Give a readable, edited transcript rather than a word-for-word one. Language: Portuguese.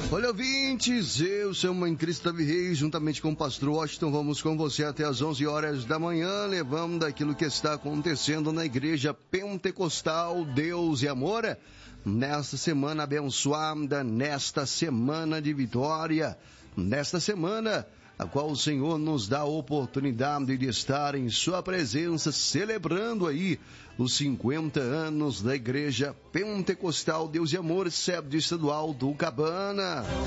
Olha, ouvintes, eu sou Mãe Cristo Davi Reis, juntamente com o pastor Washington, vamos com você até às 11 horas da manhã, levando aquilo que está acontecendo na Igreja Pentecostal Deus e Amor, nesta semana abençoada, nesta semana de vitória, nesta semana a qual o Senhor nos dá a oportunidade de estar em sua presença, celebrando aí os 50 anos da Igreja Pentecostal Deus e Amor, sede estadual do Cabana.